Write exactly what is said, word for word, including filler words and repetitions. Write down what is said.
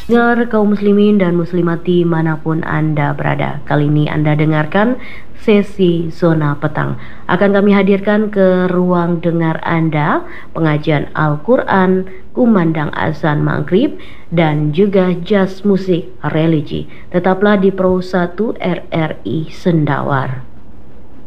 Dengar kaum muslimin dan muslimat dimanapun Anda berada. Kali ini Anda dengarkan sesi Zona Petang. Akan kami hadirkan ke ruang dengar Anda pengajian Al-Quran, kumandang azan maghrib, dan juga jazz musik religi. Tetaplah di Pro satu R R I Sendawar.